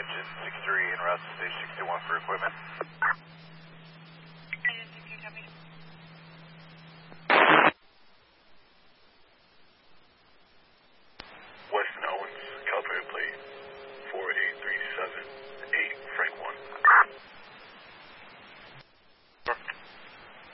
engine 63 and route to stage 61 for equipment.